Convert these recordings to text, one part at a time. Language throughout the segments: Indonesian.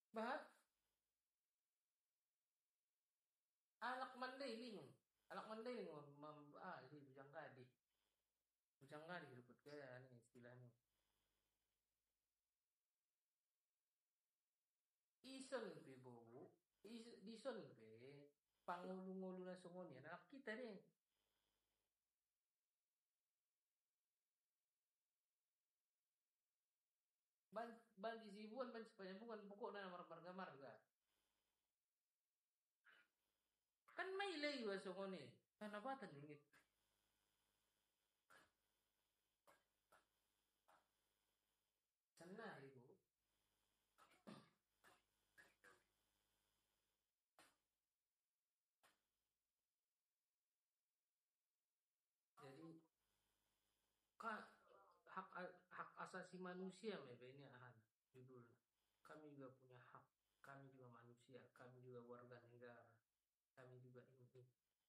Bah, anak Mandailing. Anak Mandailing si Bujang Kadi. Bujang Kadi disebut kayak nih istilahnya. Ison pe bobo. Dison pe. Pangulu-ngulu na sungoni. Anak kita nih. Bal di Sibuan, ban sepanjang bukan pokoknya marga marga. Kan may layo sungoni. Kan apa tadi? Sana ibu. Jadi Kak, hak hak asasi manusia ini ahan judul. Kami juga punya hak. Kami juga manusia. Kami juga warga negara. Kami juga ini.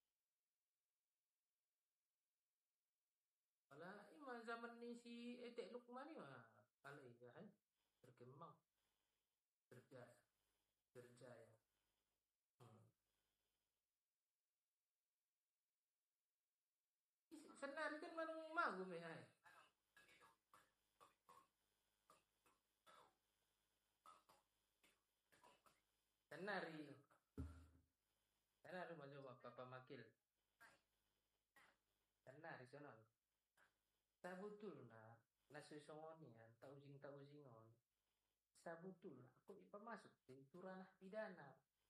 Kalau ini zaman ini si Etek Lukman ini mah kalau iya kan berkembang, berjaya, berjaya. Hmm. Senari kan manung magu me hai. Senari, senari mau coba Papa Makil. Senari sonon. Sabutul na nasusongonian, taujing-tauzingon. Sabutul aku ipa masuk itu ranah pidana.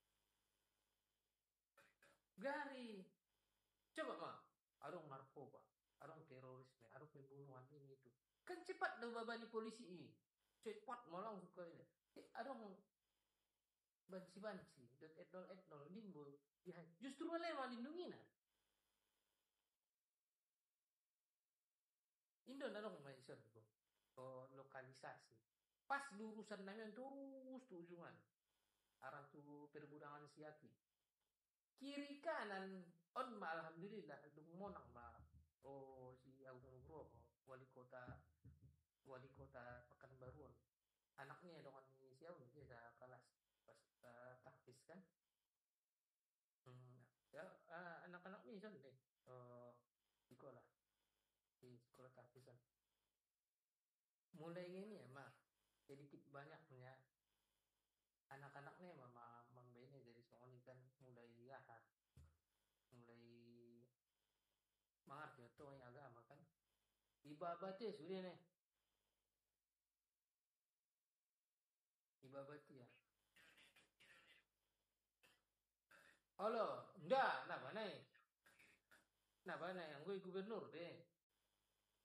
Gari. Coba mah. Arung narkoba. Arung terorisme. Arung pembunuhan ini itu. Kan cepat dah babani polisi ini. Cepat malah suka ini. Arung bansi-bansi. .etnol nimbul. Ya, justru malah yang melindungi nah. Indo arung maisir itu. Oh, lokalisasi. Pas lurusan namanya terus tuh ujungan. Arah tuh pergudangan siaki. Kiri kanan on mah alhamdulillah dung monang mah oh si Agung Nugroho wali kota Pekanbaruan anaknya dengan siapa dia kelas pas taktis kan ya anak-anak ini kan deh sekolah di sekolah taktisan mulai ini ya mah jadi banyaknya anak-anaknya mama membeli dari soal kan mulai ya mulai mengerti itu yang agama kan ibabatnya sudah nih ibabat ya. Halo, enggak, nah mana yang gue gubernur deh.